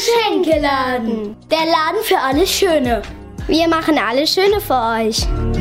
Geschenkeladen. Der Laden für alles Schöne. Wir machen alles Schöne für euch.